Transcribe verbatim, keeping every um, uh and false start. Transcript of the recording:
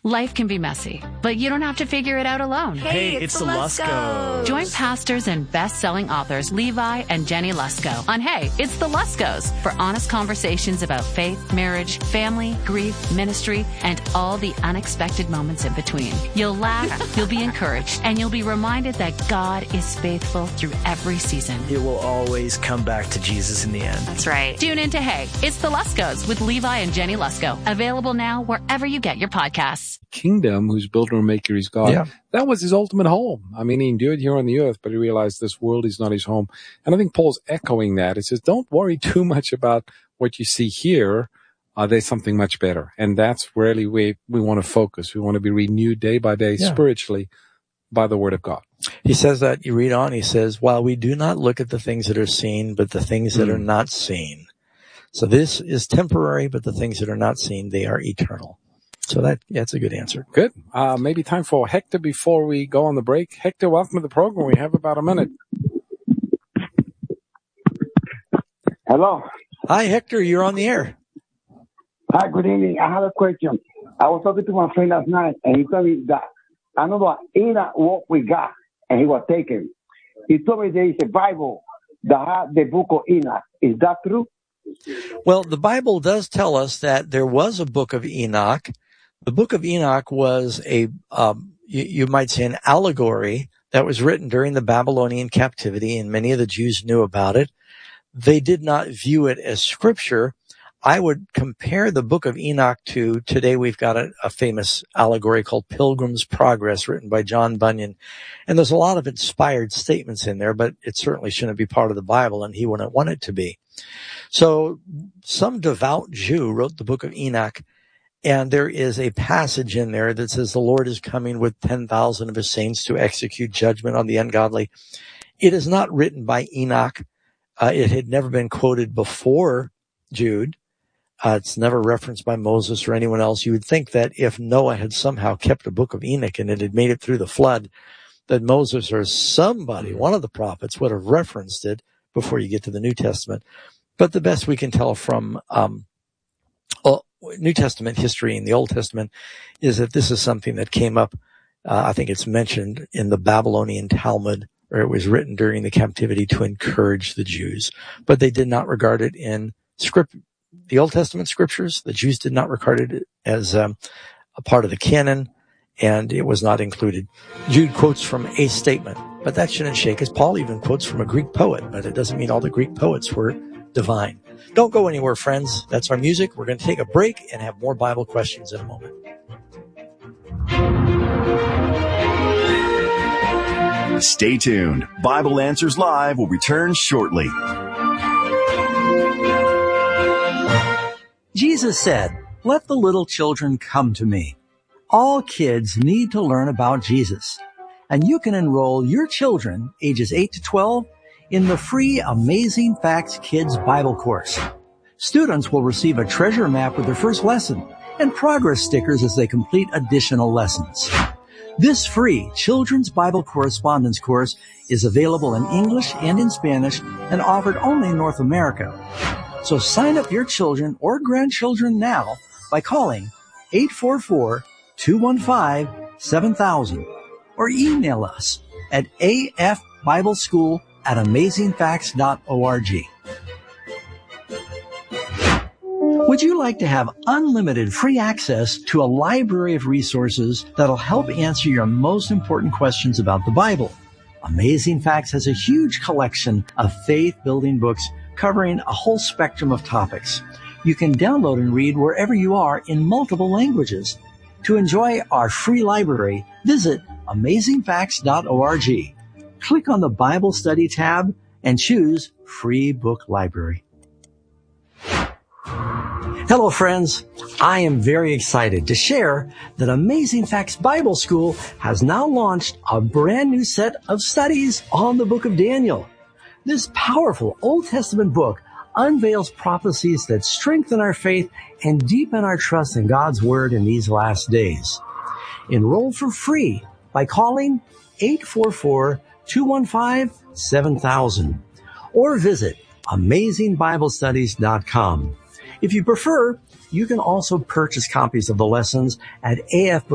Life can be messy, but you don't have to figure it out alone. Hey, it's, it's the Luskos. Join pastors and best-selling authors Levi and Jenny Lusko on Hey, It's the Luskos for honest conversations about faith, marriage, family, grief, ministry, and all the unexpected moments in between. You'll laugh, you'll be encouraged, and you'll be reminded that God is faithful through every season. It will always come back to Jesus in the end. That's right. Tune in to Hey, It's the Luskos with Levi and Jenny Lusko. Available now wherever you get your podcasts. Kingdom, whose builder and maker is God. Yeah. That was his ultimate home. I mean, he endured here on the earth, but he realized this world is not his home. And I think Paul's echoing that. He says, don't worry too much about what you see here. Uh, there's something much better. And that's really where we want to focus. We want to be renewed day by day Yeah. spiritually by the word of God. He says that, you read on, he says, while we do not look at the things that are seen, but the things that Mm. are not seen. So this is temporary, but the things that are not seen, they are eternal. So that, that's a good answer. Good. Uh, maybe time for Hector before we go on the break. Hector, welcome to the program. We have about a minute. Hello. Hi, Hector. You're on the air. Hi, good evening. I have a question. I was talking to my friend last night, and he told me that another Enoch walked with God, and he was taken. He told me there is a Bible that has the book of Enoch. Is that true? Well, the Bible does tell us that there was a book of Enoch. The book of Enoch was a, um, you, you might say an allegory that was written during the Babylonian captivity, and many of the Jews knew about it. They did not view it as scripture. I would compare the book of Enoch to, today we've got a, a famous allegory called Pilgrim's Progress, written by John Bunyan. And there's a lot of inspired statements in there, but it certainly shouldn't be part of the Bible, and he wouldn't want it to be. So some devout Jew wrote the book of Enoch, and there is a passage in there that says the Lord is coming with ten thousand of his saints to execute judgment on the ungodly. It is not written by Enoch. Uh, it had never been quoted before Jude. Uh, it's never referenced by Moses or anyone else. You would think that if Noah had somehow kept a book of Enoch and it had made it through the flood, that Moses or somebody, one of the prophets, would have referenced it before you get to the New Testament. But the best we can tell from um, New Testament history and the Old Testament is that this is something that came up. Uh, I think it's mentioned in the Babylonian Talmud, or it was written during the captivity to encourage the Jews. But they did not regard it in script, the Old Testament scriptures. The Jews did not regard it as um, a part of the canon, and it was not included. Jude quotes from a statement, but that shouldn't shake us. Paul even quotes from a Greek poet, but it doesn't mean all the Greek poets were divine. Don't go anywhere, friends. That's our music. We're going to take a break and have more Bible questions in a moment. Stay tuned. Bible Answers Live will return shortly. Jesus said, "Let the little children come to me." All kids need to learn about Jesus. And you can enroll your children, ages eight to twelve, in the free Amazing Facts Kids Bible course. Students will receive a treasure map with their first lesson and progress stickers as they complete additional lessons. This free Children's Bible Correspondence course is available in English and in Spanish and offered only in North America. So sign up your children or grandchildren now by calling eight four four, two one five, seven thousand or email us at afbibleschool at amazing facts dot org. Would you like to have unlimited free access to a library of resources that'll help answer your most important questions about the Bible? Amazing Facts has a huge collection of faith-building books covering a whole spectrum of topics. You can download and read wherever you are in multiple languages. To enjoy our free library, visit amazing facts dot org. Click on the Bible Study tab and choose Free Book Library. Hello, friends. I am very excited to share that Amazing Facts Bible School has now launched a brand new set of studies on the book of Daniel. This powerful Old Testament book unveils prophecies that strengthen our faith and deepen our trust in God's Word in these last days. Enroll for free by calling eight four four, two one five, seven thousand or visit amazing bible studies dot com. If you prefer, you can also purchase copies of the lessons at A F